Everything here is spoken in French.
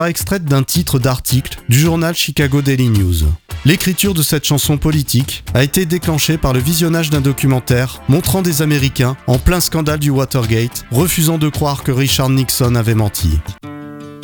extraite d'un titre d'article du journal Chicago Daily News. L'écriture de cette chanson politique a été déclenchée par le visionnage d'un documentaire montrant des Américains en plein scandale du Watergate, refusant de croire que Richard Nixon avait menti.